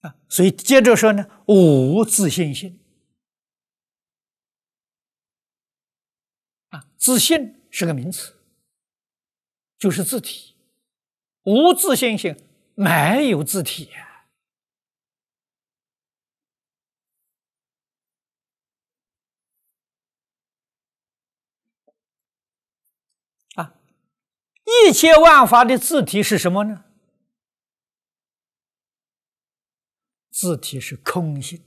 所以接着说呢，无自性性自性是个名词，就是自体；无自性性，没有自体一切万法的自体是什么呢？自体是空性，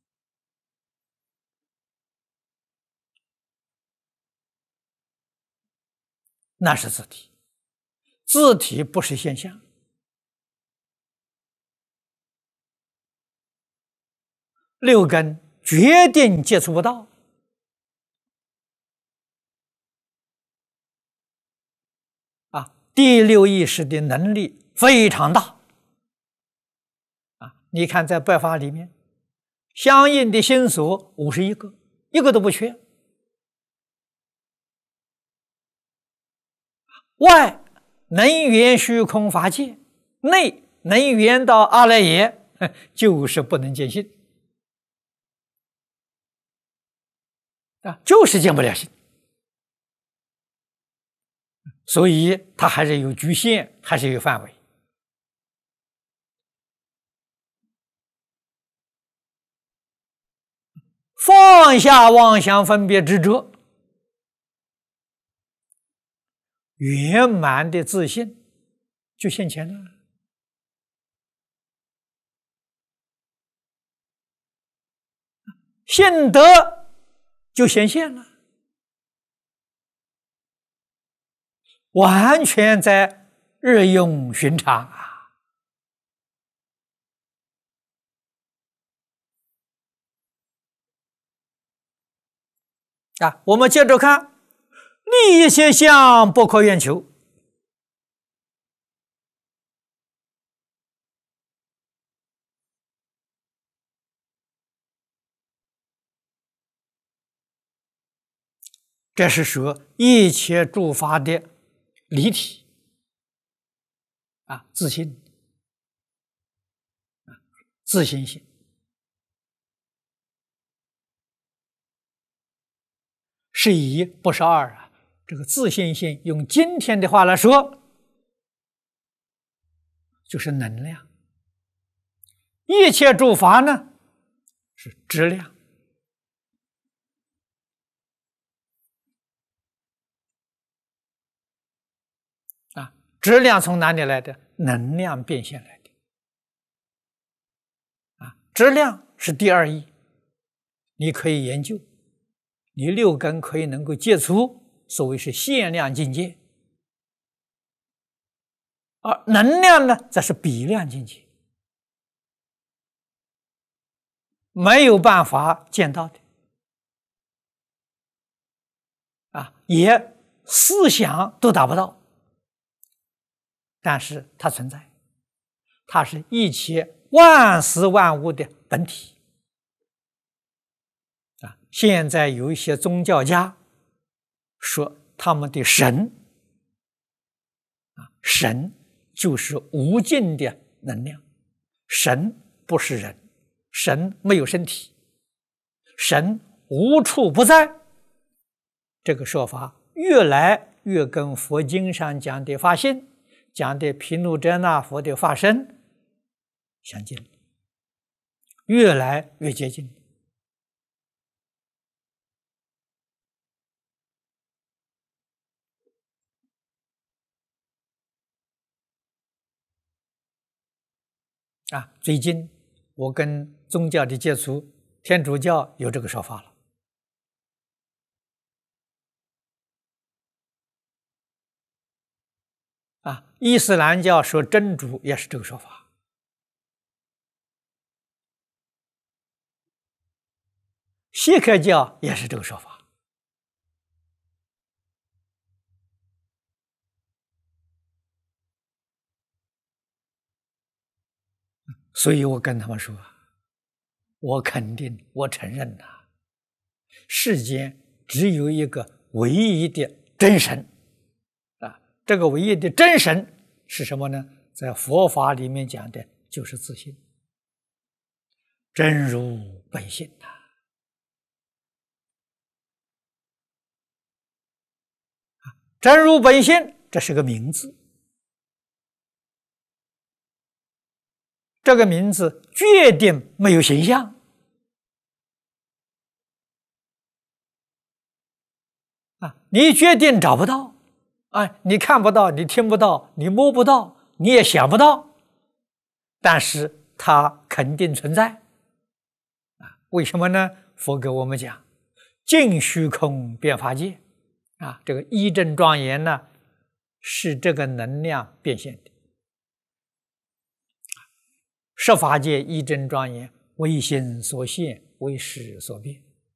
那是自体。自体不是现象，六根决定接触不到。第六意识的能力非常大你看在百法里面，相应的心所51个，一个都不缺。外能缘虚空法界，内能缘到阿赖耶，就是不能见性就是见不了性。所以它还是有局限，还是有范围。放下妄想分别执着，圆满的自信就现前了。信德就显现了，完全在日用寻常我们接着看，立一切相不可愿求。这是说一切诸法的离体自性自性性。是一不是二这个自性性用今天的话来说，就是能量。一切诸法呢是质量。质量从哪里来的？能量变现来的。质量是第二义，你可以研究，你六根可以能够接触，所谓是限量境界。而能量呢，则是比量境界，没有办法见到的也思想都达不到。但是它存在，它是一切万事万物的本体现在有一些宗教家说他们的神神就是无尽的能量，神不是人，神没有身体，神无处不在。这个说法越来越跟佛经上讲的发心，讲的毗卢遮那佛的化身相近，越来越接近最近我跟宗教的接触，天主教有这个说法了伊斯兰教说真主也是这个说法，锡克教也是这个说法。所以我跟他们说，我肯定，我承认世间只有一个唯一的真神这个唯一的真神是什么呢？在佛法里面讲的就是自性真如本性呐。真如本性，这是个名字。这个名字决定没有形象啊！你决定找不到啊！你看不到，你听不到，你摸不到，你也想不到，但是它肯定存在啊！为什么呢？佛给我们讲，尽虚空变法界啊，这个一真庄严呢，是这个能量变现的。十法界一真庄严，为心所现，为识所变。